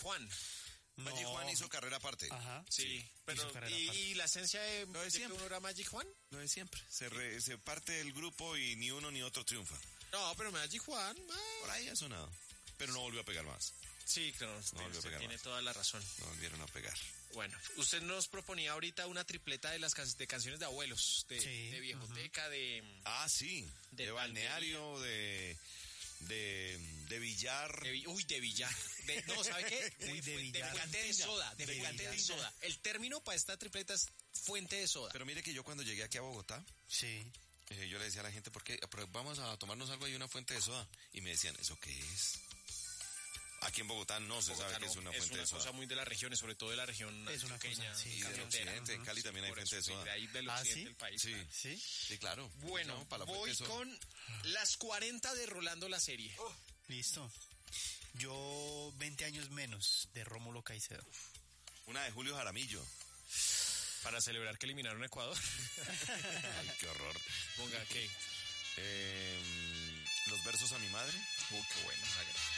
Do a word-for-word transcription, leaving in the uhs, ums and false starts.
Juan. Magic No. Juan hizo carrera aparte. Ajá. Sí, pero hizo carrera y, aparte. y la esencia de, Lo de de que siempre. uno era Magic Juan. Lo de siempre. Se, re- se parte el grupo y ni uno ni otro triunfa. No, pero Magic Juan. ah, Por ahí ha sonado. Pero no volvió a pegar más. Sí, claro, usted, volvió a usted pegar tiene más. toda la razón. No volvieron a pegar. Bueno, usted nos proponía ahorita una tripleta de las can- de canciones de abuelos, de, Sí, de viejoteca, de... Ah, sí. De De, balneario, de, de, de billar. de vi- uy, de billar. De- no, ¿sabe qué? De, Uy, de fu- de billar. fuente de soda. De, De fuente de billar. soda. El término para esta tripleta es fuente de soda. Pero mire que yo cuando llegué aquí a Bogotá, Sí. eh, yo le decía a la gente, ¿por qué? Pero vamos a tomarnos algo y una fuente de soda. Y me decían, ¿eso qué es? Aquí en Bogotá no se Bogotá sabe que no, es una fuente de cosa soda. muy de las regiones, sobre todo de la región Es una antioqueña, cosa, sí, Y del cafetera. occidente, en Cali también hay Por fuente de eso, soda. de ahí del ¿Ah, occidente sí? del país. Sí, ¿Sí? sí, claro. Bueno, Vamos para la fuente voy de soda. con las cuarenta de Rolando la serie. Listo. Yo veinte años menos de Rómulo Caicedo. Una de Julio Jaramillo. Para celebrar que eliminaron a Ecuador. Ay, qué horror. Ponga, ¿qué? Eh, los versos a mi madre. Uy, qué bueno. hágale.